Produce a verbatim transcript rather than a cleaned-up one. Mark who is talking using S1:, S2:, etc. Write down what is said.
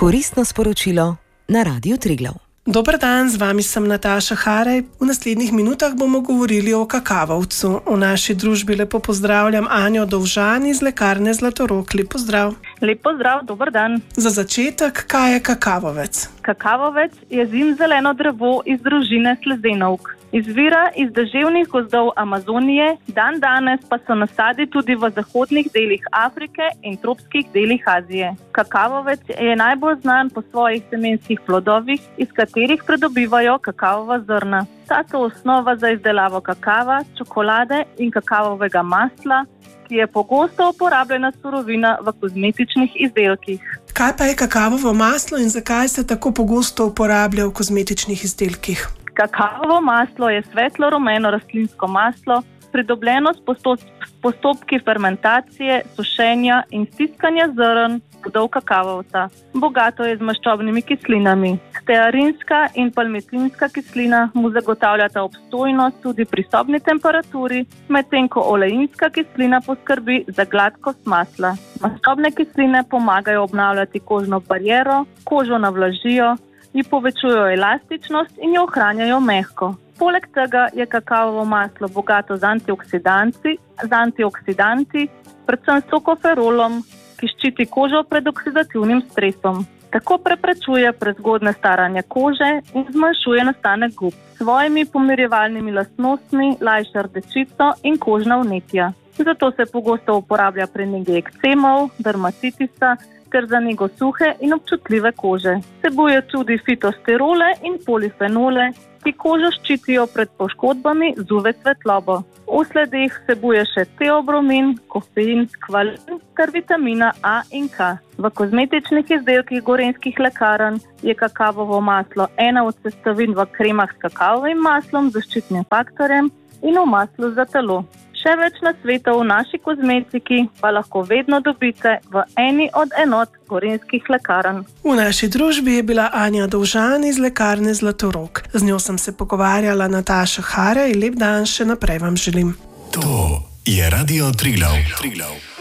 S1: Koristno sporočilo na Radiu Triglav.
S2: Dober dan, z vami sem Nataša Harej. V naslednjih minutah bomo govorili o kakavovcu. V naši družbi lepo pozdravljam Anjo Dovžan iz lekarne Zlatorog. Lep pozdrav.
S3: Lep pozdrav, dober dan.
S2: Za začetek, kaj je kakavovec?
S3: Kakavovec je zimzeleno drevo iz družine slezenovk. Izvira iz deževnih gozdov Amazonije, dan danes pa so nasadi tudi v zahodnih delih Afrike in tropskih delih Azije. Kakavovec je najbolj znan po svojih semenskih plodovih, iz katerih pridobivajo kakavova zrna. Ta so osnova za izdelavo kakava, čokolade in kakavovega masla, ki je pogosto uporabljena surovina v kozmetičnih izdelkih.
S2: Kaj pa je kakavovo maslo in zakaj se tako pogosto uporablja v kozmetičnih izdelkih?
S3: Kakavovo maslo je svetlo rumeno rastlinsko maslo, pridobljeno s postopki fermentacije, sušenja in stiskanja zrn plodov kakavovca. Bogato je z maščobnimi kislinami. Stearinska in palmitinska kislina mu zagotavljata obstojnost tudi pri sobni temperaturi, medtem ko oleinska kislina poskrbi za gladkost masla. Maščobne kisline pomagajo obnavljati kožno bariero, kožo navlažijo, ji povečujejo elastičnost in jo ohranjajo mehko. Poleg tega je kakavovo maslo bogato z antioksidanti, z antioksidanti, predvsem s tokoferolom, ki ščiti kožo pred oksidativnim stresom. Tako preprečuje prezgodne staranje kože in zmanjšuje nastanek gub. S svojimi pomirjevalnimi lastnostmi lajša rdečico in kožna vnetja. Zato se pogosto uporablja pri negi ekcemov, dermatitisa, ter za nego suhe in občutljive kože. Vsebuje tudi fitosterole in polifenole, ki kožo ščitijo pred poškodbami z U V svetlobo. V sledeh vsebuje še teobromin, kofein, skvalin ter vitamina A in K. V kozmetičnih izdelkih Gorenjskih lekarn je kakavovo maslo ena od sestavin v kremah s kakavovim maslom, zaščitnim faktorjem in v maslu za telo. Še več nasvetov v naši kozmetiki pa lahko vedno dobite v eni od enot Gorenjskih lekarn.
S2: V naši družbi je bila Anja Dovžan iz lekarne Zlatorog. Z njo sem se pogovarjala Nataša Harej. Lep dan še naprej vam želim.
S4: To je Radio Triglav.